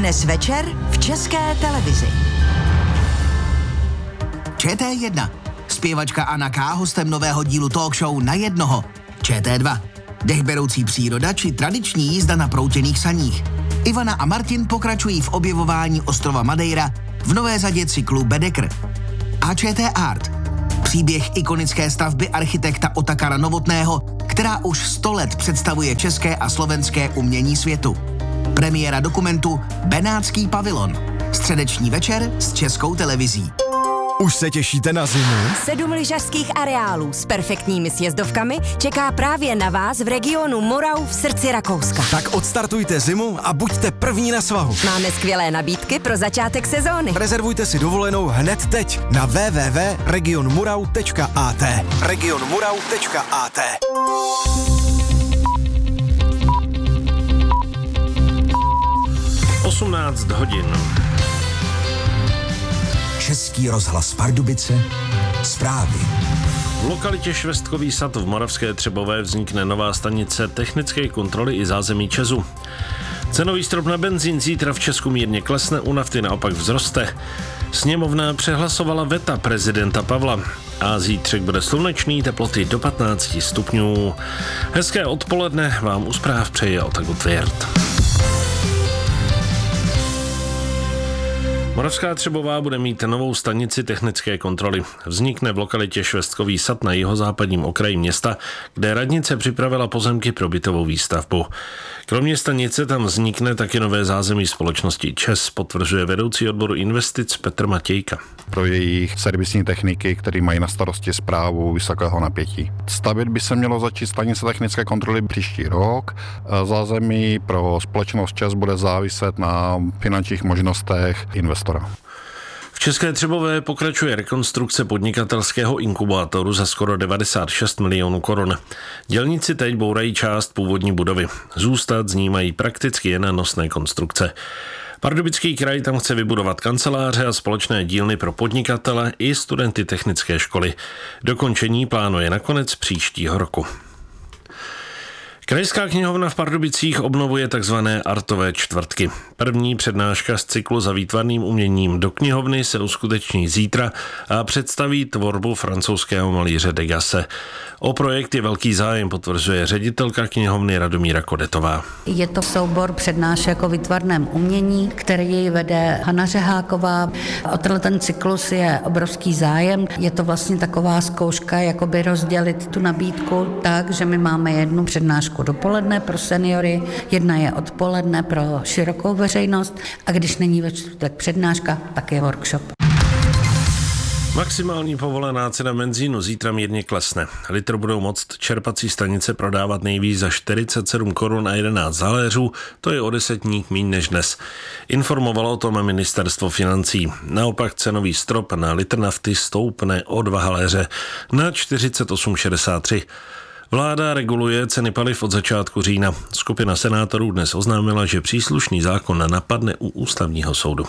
Dnes večer v České televizi. ČT1. Zpěvačka Anna K. hostem nového dílu talk show Na jednoho. ČT2. Dechberoucí příroda či tradiční jízda na proutěných saních. Ivana a Martin pokračují v objevování ostrova Madeira v nové řadě cyklu Baedeker. A ČT Art. Příběh ikonické stavby architekta Otakara Novotného, která už 100 let představuje české a slovenské umění světu. Premiéra dokumentu Benátský pavilon. Středeční večer s Českou televizí. Už se těšíte na zimu? 7 lyžařských areálů s perfektními sjezdovkami čeká právě na vás v regionu Morau v srdci Rakouska. Tak odstartujte zimu a buďte první na svahu. Máme skvělé nabídky pro začátek sezóny. Rezervujte si dovolenou hned teď na www.regionmurau.at. regionmurau.at. 18 hodin. Český rozhlas Pardubice, zprávy. V lokalitě Švestkový sad v Moravské Třebové vznikne nová stanice technické kontroly i zázemí ČEZu. Cenový strop na benzín zítra v Česku mírně klesne, u nafty naopak vzroste. Sněmovna přehlasovala veta prezidenta Pavla a zítřek bude slunečný, teploty do 15 stupňů. Hezké odpoledne vám u zpráv přeje Otak Gutwirth. Moravská Třebová bude mít novou stanici technické kontroly. Vznikne v lokalitě Švestkový sad na jihozápadním okraji města, kde radnice připravila pozemky pro bytovou výstavbu. Kromě stanice tam vznikne taky nové zázemí společnosti ČEZ, potvrzuje vedoucí odboru investic Petr Matějka. Pro jejich servisní techniky, které mají na starosti správu vysokého napětí. Stavět by se mělo začít stanice technické kontroly příští rok. Zázemí pro společnost ČEZ bude záviset na finančních možnostech investora. V České Třebové pokračuje rekonstrukce podnikatelského inkubátoru za skoro 96 milionů korun. Dělníci teď bourají část původní budovy. Zůstat z ní mají prakticky jen nosné konstrukce. Pardubický kraj tam chce vybudovat kanceláře a společné dílny pro podnikatele i studenty technické školy. Dokončení plánuje na konec příštího roku. Krajská knihovna v Pardubicích obnovuje takzvané artové čtvrtky. První přednáška z cyklu Za výtvarným uměním do knihovny se uskuteční zítra a představí tvorbu francouzského malíře Degasse. O projekt je velký zájem, potvrzuje ředitelka knihovny Radomíra Kodetová. Je to soubor přednášek o výtvarném umění, který vede Hana Řeháková. O ten cyklus je obrovský zájem. Je to vlastně taková zkouška, jakoby rozdělit tu nabídku tak, že my máme jednu přednášku dopoledne pro seniory, jedna je odpoledne pro širokou veřejnost a když není ve čtvrtek přednáška, tak je workshop. Maximální povolená cena benzínu zítra mírně klesne. Litr budou moct čerpací stanice prodávat nejvíc za 47 korun a 11 haléřů, to je o 10 míň než dnes. Informovalo o tom ministerstvo financí. Naopak cenový strop na litr nafty stoupne o 2 haléře na 48,63. Vláda reguluje ceny paliv od začátku října. Skupina senátorů dnes oznámila, že příslušný zákon napadne u ústavního soudu.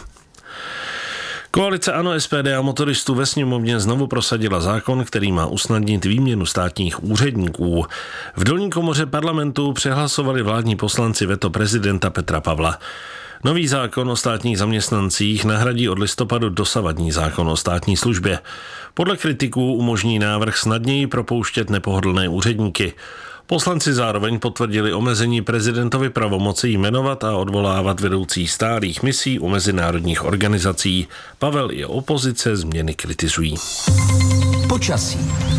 Koalice ANO, SPD a motoristů ve sněmovně znovu prosadila zákon, který má usnadnit výměnu státních úředníků. V dolní komoře parlamentu přehlasovali vládní poslanci veto prezidenta Petra Pavla. Nový zákon o státních zaměstnancích nahradí od listopadu dosavadní zákon o státní službě. Podle kritiků umožní návrh snadněji propouštět nepohodlné úředníky. Poslanci zároveň potvrdili omezení prezidentovy pravomoci jmenovat a odvolávat vedoucí stálých misí u mezinárodních organizací. Pavel i opozice změny kritizují. Počasí.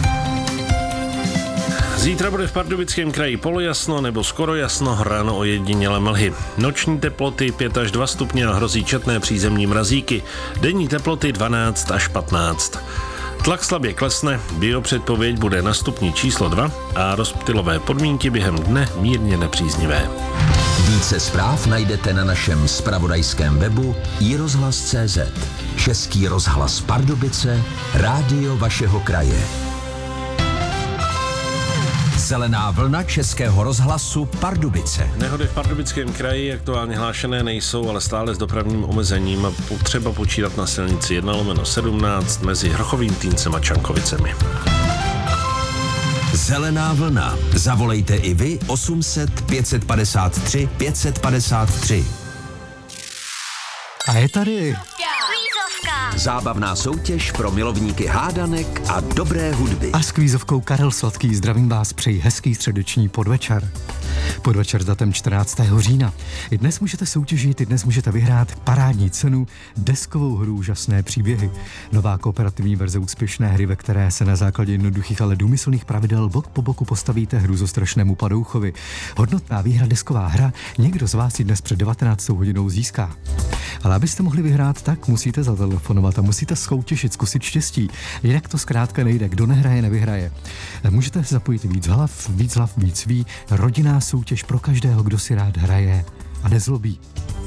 Zítra bude v Pardubickém kraji polojasno nebo skoro jasno, ráno ojedinělé mlhy. Noční teploty 5 až 2 stupně a hrozí četné přízemní mrazíky. Denní teploty 12 až 15. Tlak slabě klesne, biopředpověď bude na stupni číslo 2 a rozptylové podmínky během dne mírně nepříznivé. Více zpráv najdete na našem zpravodajském webu iRozhlas.cz. Český rozhlas Pardubice, rádio vašeho kraje. Zelená vlna Českého rozhlasu Pardubice. Nehody v Pardubickém kraji aktuálně hlášené nejsou, ale stále s dopravním omezením potřeba počítat na silnici 1/17 mezi Hrochovým Týncem a Čankovicemi. Zelená vlna. Zavolejte i vy 800 553 553. A je tady Zábavná soutěž pro milovníky hádanek a dobré hudby. a s kvízovkou Karel Sladký zdravím vás, přeji hezký středeční podvečer. Podvečer s datem 14. října. I dnes můžete soutěžit, i dnes můžete vyhrát parádní cenu, deskovou hru Úžasné příběhy. Nová kooperativní verze úspěšné hry, ve které se na základě jednoduchých, ale důmyslných pravidel bok po boku postavíte hrůzostrašnému padouchovi. Hodnotná výhra desková hra někdo z vás ji dnes před 19. hodinou získá. Ale abyste mohli vyhrát, tak musíte zatelefonovat a musíte soutěžit, zkusit štěstí. Jinak to zkrátka nejde. Kdo nehraje, nevyhraje. Můžete zapojit víc hlav, víc ví. Rodinná soutěž pro každého, kdo si rád hraje a nezlobí.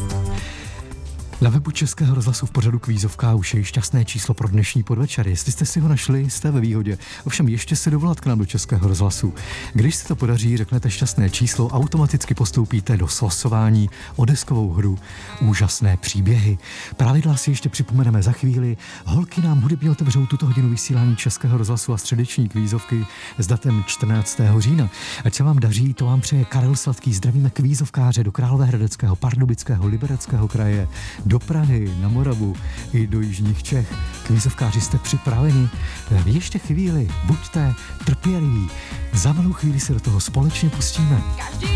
Na webu Českého rozhlasu v pořadu Kvízovka už je šťastné číslo pro dnešní podvečer. Jestli jste si ho našli, jste ve výhodě. Ovšem ještě se dovolat k nám do Českého rozhlasu. Když se to podaří, řeknete šťastné číslo, automaticky postoupíte do slosování o deskovou hru Úžasné příběhy. Pravidla si ještě připomeneme za chvíli. Holky nám hudebně otevřou tuto hodinu vysílání Českého rozhlasu a středeční kvízovky s datem 14. října. Ať se vám daří, to vám přeje Karel Sladký. Zdravíme kvízovkáře do Královéhradeckého, Pardubického, Libereckého kraje, do Prahy, na Moravu i do jižních Čech. Kvízovkáři, jste připraveni? Ještě chvíli, buďte trpěliví. Za malou chvíli se do toho společně pustíme.